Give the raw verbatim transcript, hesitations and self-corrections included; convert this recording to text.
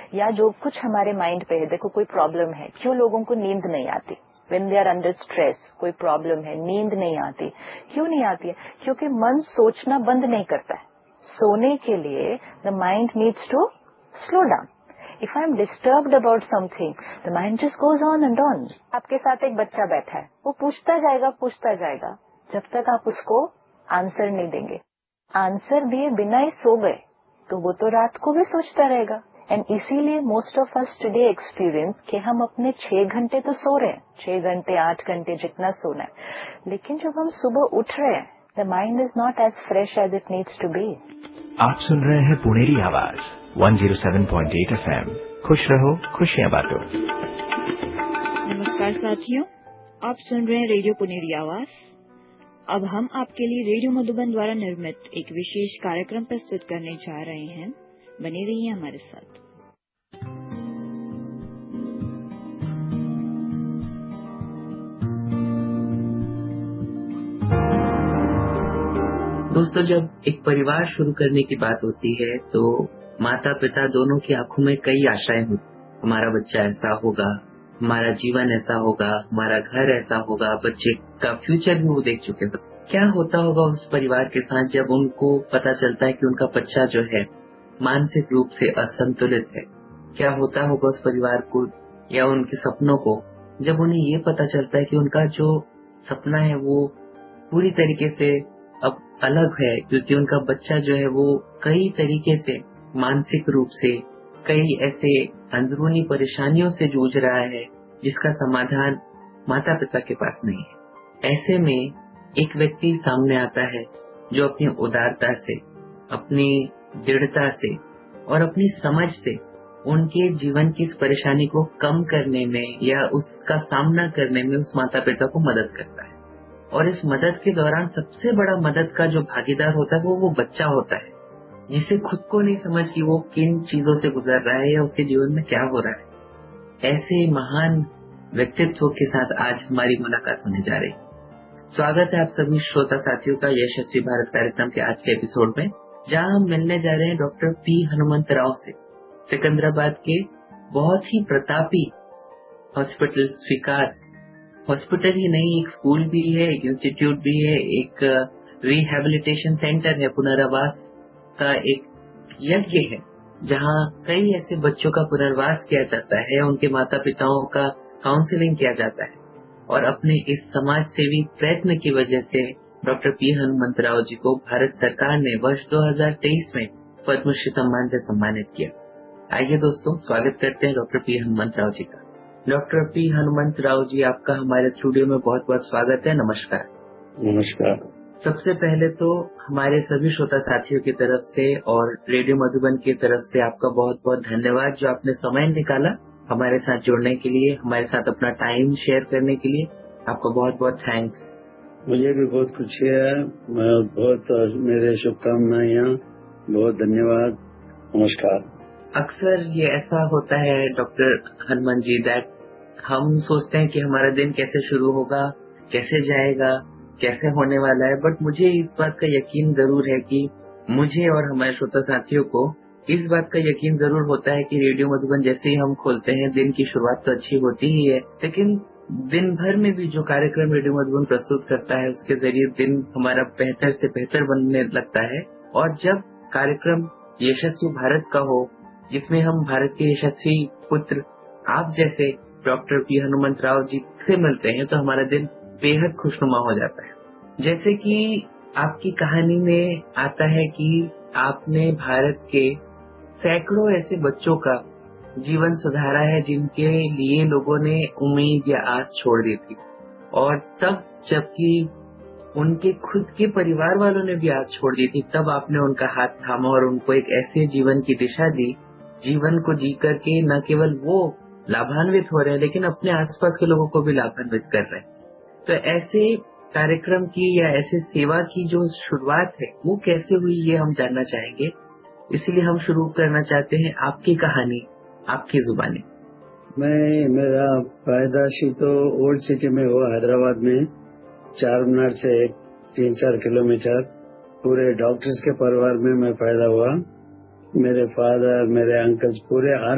या जो कुछ हमारे माइंड पे है, देखो कोई प्रॉब्लम है, क्यों लोगों को नींद नहीं आती, when they are under stress, कोई प्रॉब्लम है, नींद नहीं आती, क्यों नहीं आती है? क्योंकि मन सोचना बंद नहीं करता है। सोने के लिए the mind needs to slow down. If I am disturbed about something, the mind just goes on and on. आपके साथ एक बच्चा बैठा है, वो पूछता जाएगा पूछता जाएगा जब तक आप उसको आंसर नहीं देंगे। आंसर दिए बिना ही सो गए तो वो तो रात को भी सोचता रहेगा। एंड इसीलिए most of us today experience कि हम अपने छह घंटे तो सो रहे हैं, छह घंटे आठ घंटे जितना सोना है, लेकिन जब हम सुबह उठ रहे हैं the mind is not as fresh as it needs to be. आप सुन रहे हैं पुनेरी आवाज एक सौ सात पॉइंट आठ एफएम। खुश रहो, खुशियां बांटो। नमस्कार साथियों, आप सुन रहे हैं रेडियो पुनेरी आवाज। अब हम आपके लिए रेडियो मधुबन द्वारा निर्मित एक विशेष कार्यक्रम प्रस्तुत करने जा रहे हैं। बने रहिए हमारे साथ। दोस्तों, जब एक परिवार शुरू करने की बात होती है तो माता पिता दोनों की आंखों में कई आशाएं होती। हमारा बच्चा ऐसा होगा, हमारा जीवन ऐसा होगा, हमारा घर ऐसा होगा, बच्चे का फ्यूचर भी वो देख चुके हैं। क्या होता होगा उस परिवार के साथ जब उनको पता चलता है कि उनका बच्चा जो है मानसिक रूप से असंतुलित है? क्या होता होगा उस परिवार को या उनके सपनों को जब उन्हें ये पता चलता है कि उनका जो सपना है वो पूरी तरीके से अब अलग है, क्योंकि उनका बच्चा जो है वो कई तरीके से मानसिक रूप से कई ऐसे अंदरूनी परेशानियों से जूझ रहा है जिसका समाधान माता पिता के पास नहीं है। ऐसे में एक व्यक्ति सामने आता है जो अपनी उदारता से, अपनी दृढ़ता से और अपनी समझ से उनके जीवन की इस परेशानी को कम करने में या उसका सामना करने में उस माता पिता को मदद करता है। और इस मदद के दौरान सबसे बड़ा मदद का जो भागीदार होता है वो वो बच्चा होता है, जिसे खुद को नहीं समझ कि वो किन चीजों से गुजर रहा है या उसके जीवन में क्या हो रहा है। ऐसे महान व्यक्तित्व के साथ आज हमारी मुलाकात होने जा रही। स्वागत है आप सभी श्रोता साथियों का यशस्वी भारत कार्यक्रम के आज के एपिसोड में, जहां हम मिलने जा रहे हैं डॉक्टर पी हनुमंत राव से, सिकंदराबाद के बहुत ही प्रतापी हॉस्पिटल स्वीकार हॉस्पिटल ही नहीं, एक स्कूल भी है, एक इंस्टीट्यूट भी है, एक रिहेबिलिटेशन सेंटर है, पुनर्वास का एक यज्ञ है जहां कई ऐसे बच्चों का पुनर्वास किया जाता है, उनके माता पिताओं का काउंसलिंग किया जाता है। और अपने इस समाज सेवी प्रयत्न की वजह से डॉक्टर पी हनुमंत राव जी को भारत सरकार ने वर्ष दो हज़ार तेईस में पद्मश्री सम्मान से सम्मानित किया। आइए दोस्तों, स्वागत करते हैं डॉक्टर पी हनुमंत राव जी का। डॉक्टर पी हनुमंत राव जी, आपका हमारे स्टूडियो में बहुत बहुत स्वागत है। नमस्कार। नमस्कार। सबसे पहले तो हमारे सभी श्रोता साथियों की तरफ से और रेडियो मधुबन की तरफ से आपका बहुत बहुत धन्यवाद जो आपने समय निकाला हमारे साथ जुड़ने के लिए, हमारे साथ अपना टाइम शेयर करने के लिए। आपका बहुत बहुत थैंक्स। मुझे भी बहुत खुशी है, मैं बहुत मेरे शुभकामनाएं, बहुत धन्यवाद। नमस्कार। अक्सर ये ऐसा होता है डॉक्टर हनुमान जी दैट हम सोचते हैं कि हमारा दिन कैसे शुरू होगा, कैसे जाएगा, कैसे होने वाला है, बट मुझे इस बात का यकीन जरूर है कि मुझे और हमारे श्रोता साथियों को इस बात का यकीन जरूर होता है कि रेडियो मधुबन जैसे ही हम खोलते हैं दिन की शुरुआत तो अच्छी होती ही है, लेकिन दिन भर में भी जो कार्यक्रम रेडियो मधुबन प्रस्तुत करता है उसके जरिए दिन हमारा बेहतर से बेहतर बनने लगता है। और जब कार्यक्रम यशस्वी भारत का हो, जिसमें हम भारत के यशस्वी पुत्र आप जैसे डॉक्टर पी हनुमंत राव जी से मिलते हैं, तो हमारा दिन बेहद खुशनुमा हो जाता है। जैसे कि आपकी कहानी में आता है कि आपने भारत के सैकड़ों ऐसे बच्चों का जीवन सुधारा है जिनके लिए लोगों ने उम्मीद या आस छोड़ दी थी, और तब जबकि उनके खुद के परिवार वालों ने भी आस छोड़ दी थी, तब आपने उनका हाथ थामा और उनको एक ऐसे जीवन की दिशा दी, जीवन को जी करके न केवल वो लाभान्वित हो रहे हैं लेकिन अपने आसपास के लोगों को भी लाभान्वित कर रहे हैं। तो ऐसे कार्यक्रम की या ऐसे सेवा की जो शुरुआत है वो कैसे हुई, ये हम जानना चाहेंगे। इसलिए हम शुरू करना चाहते हैं आपकी कहानी आपकी जुबानी। मैं मेरा पैदाशी तो ओल्ड सिटी में हुआ, हैदराबाद में, चार मीनार से तीन चार किलोमीटर। पूरे डॉक्टर्स के परिवार में मैं पैदा हुआ। मेरे फादर, मेरे अंकल्स, पूरे